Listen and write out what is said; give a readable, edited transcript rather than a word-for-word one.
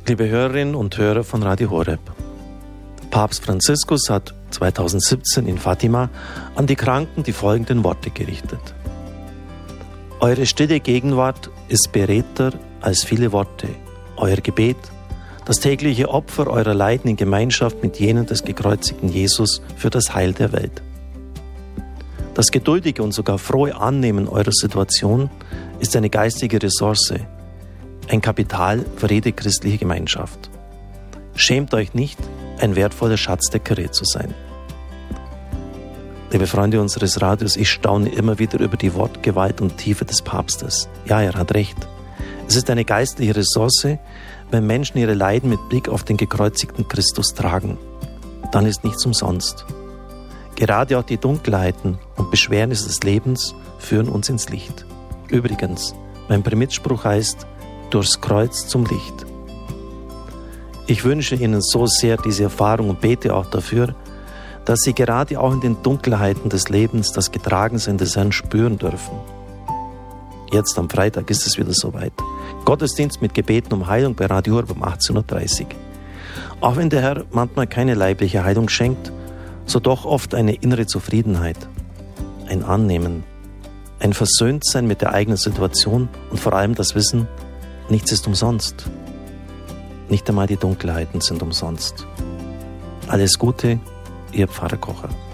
Liebe Hörerinnen und Hörer von Radio Horeb. Papst Franziskus hat 2017 in Fatima an die Kranken die folgenden Worte gerichtet. Eure stille Gegenwart ist beredter als viele Worte. Euer Gebet, das tägliche Opfer eurer Leiden in Gemeinschaft mit jenen des gekreuzigten Jesus für das Heil der Welt. Das geduldige und sogar frohe Annehmen eurer Situation ist eine geistige Ressource, ein Kapital für jede christliche Gemeinschaft. Schämt euch nicht, ein wertvoller Schatz der Kirche zu sein. Liebe Freunde unseres Radios, ich staune immer wieder über die Wortgewalt und Tiefe des Papstes. Ja, er hat recht. Es ist eine geistliche Ressource, wenn Menschen ihre Leiden mit Blick auf den gekreuzigten Christus tragen. Dann ist nichts umsonst. Gerade auch die Dunkelheiten und Beschwernisse des Lebens führen uns ins Licht. Übrigens, mein Primitspruch heißt, durchs Kreuz zum Licht. Ich wünsche Ihnen so sehr diese Erfahrung und bete auch dafür, dass Sie gerade auch in den Dunkelheiten des Lebens das Getragensein des Herrn spüren dürfen. Jetzt am Freitag ist es wieder soweit. Gottesdienst mit Gebeten um Heilung bei Radio Horeb um 18.30 Uhr. Auch wenn der Herr manchmal keine leibliche Heilung schenkt, so doch oft eine innere Zufriedenheit, ein Annehmen, ein Versöhntsein mit der eigenen Situation und vor allem das Wissen, nichts ist umsonst. Nicht einmal die Dunkelheiten sind umsonst. Alles Gute, Ihr Pfarrer Kocher.